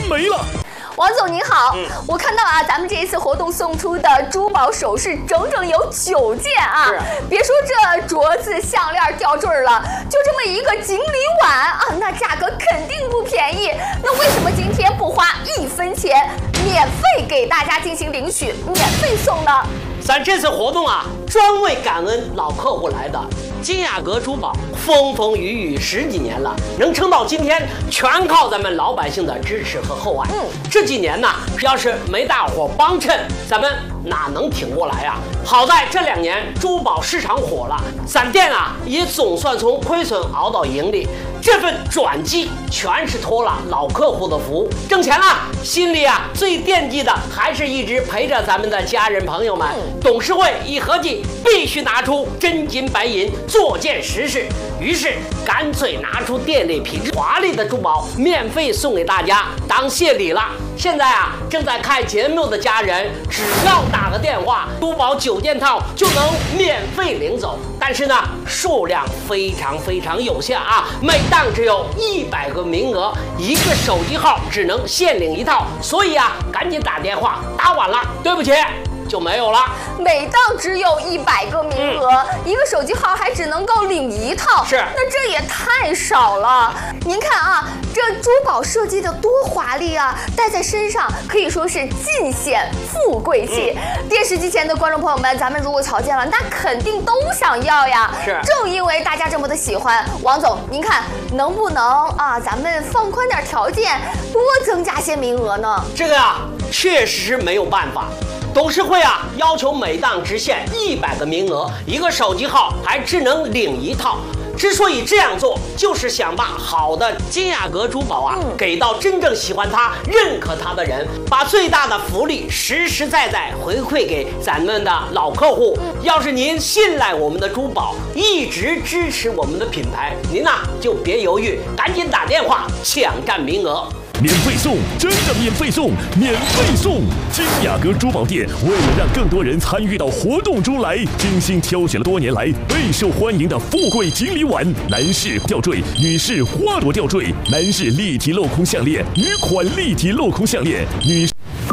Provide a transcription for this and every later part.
没了。 王总您好，我看到啊，咱们这一次活动送出的珠宝首饰整整有9件啊！别说这镯子、项链、吊坠了，就这么一个锦鲤碗啊，那价格肯定不便宜。那为什么今天不花1分钱，免费给大家进行领取，免费送呢？ 咱这次活动啊，专为感恩老客户来的。金雅阁珠宝风风雨雨10几年了，能撑到今天，全靠咱们老百姓的支持和厚爱。这几年呢，要是没大伙帮衬，咱们哪能挺过来啊？好在这2年珠宝市场火了，咱店啊也总算从亏损熬到盈利。这份转机全是托了老客户的福，挣钱了，心里啊最惦记的还是一直陪着咱们的家人朋友们。董事会一合计，必须拿出真金白银做件实事，于是干脆拿出店内品质华丽的珠宝免费送给大家当谢礼了。现在啊，正在看节目的家人，只要打个电话，珠宝9件套就能免费领走。但是呢，数量非常有限啊，每档只有100个名额，1个手机号只能限领1套，所以啊，赶紧打电话，打晚了，对不起，就没有了。 每档只有100个名额，1个手机号还只能够领1套， 是， 那这也太少了。您看啊，这珠宝设计的多华丽啊，戴在身上可以说是尽显富贵气。电视机前的观众朋友们，咱们如果瞧见了，那肯定都想要呀。 是， 正因为大家这么的喜欢，王总，您看能不能啊，咱们放宽点条件，多增加些名额呢？ 这个啊，确实没有办法。董事会啊，要求每档只限100个名额，1个手机号还只能领1套。之所以这样做，就是想把好的金雅阁珠宝啊，给到真正喜欢它、认可它的人，把最大的福利实实在在回馈给咱们的老客户。要是您信赖我们的珠宝，一直支持我们的品牌，您呐就别犹豫，赶紧打电话抢占名额。 免费送，真的免费送，免费送！金雅阁珠宝店为了让更多人参与到活动中来，精心挑选了多年来备受欢迎的富贵锦鲤碗、男士吊坠、女士花朵吊坠、男士立体镂空项链、女款立体镂空项链、女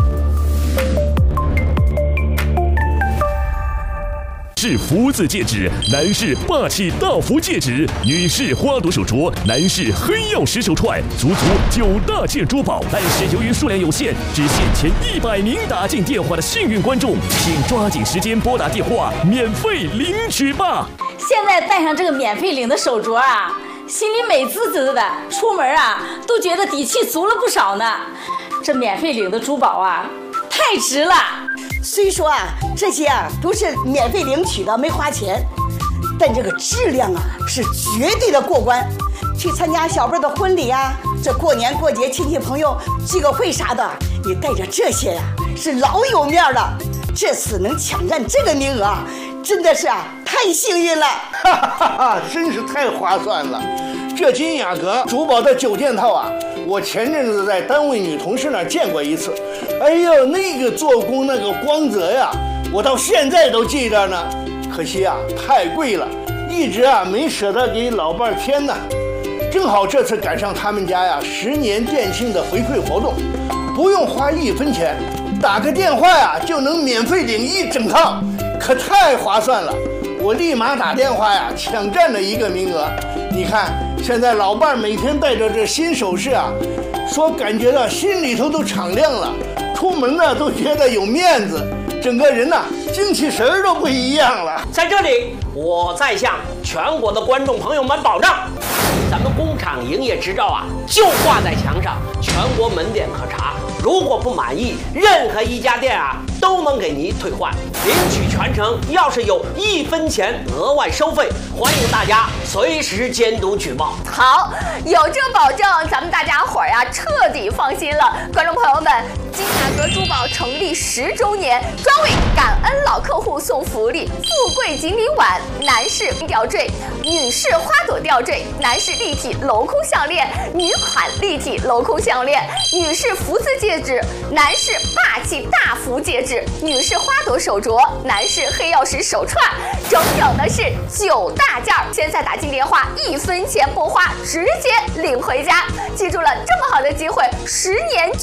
士福字戒指，男士霸气大福戒指，女士花朵手镯，男士黑曜石手串，足9大件珠宝。但是由于数量有限，只限前100名打进电话的幸运观众，请抓紧时间拨打电话，免费领取吧。 现在戴上这个免费领的手镯啊，心里美滋滋的，出门啊都觉得底气足了不少呢。这免费领的珠宝啊，太值了。 虽说啊，这些啊都是免费领取的，没花钱，但这个质量啊是绝对的过关。去参加小辈的婚礼啊，这过年过节亲戚朋友聚个会啥的，你带着这些呀，是老有面了。这次能抢占这个名额啊，真的是啊太幸运了， 哈哈哈，真是太划算了。这金雅阁珠宝的9件套啊，我前阵子在单位女同事那儿见过一次，哎呦，那个做工那个光泽呀，我到现在都记着呢。可惜啊，太贵了，一直啊没舍得给老伴儿添呢。正好这次赶上他们家呀10年店庆的回馈活动，不用花1分钱，打个电话呀就能免费领1整套，可太划算了。我立马打电话呀抢占了1个名额。你看现在老伴儿每天带着这新首饰啊，说感觉到心里头都敞亮了，出门呢都觉得有面子，整个人呢精气神儿都不一样了。 在这里，我再向全国的观众朋友们保障，咱们工厂营业执照啊就挂在墙上，全国门店可查。如果不满意，任何一家店啊都能给您退换，领取全程要是有1分钱额外收费，欢迎大家随时监督举报。 好，有这保证，咱们大家伙儿呀彻底放心了。观众朋友们，金雅阁珠宝成立10周年，专为感恩老客户送福利：富贵锦鲤碗、男士吊坠、女士花朵吊坠、男士立体镂空项链、女款立体镂空项链、女士福字戒指、男士霸气大福戒指、女士花朵手镯、男士黑曜石手串，整整的是9大件。现在打进电话，1分钱不花，直接领回家。记住了，这么好的机会，10年。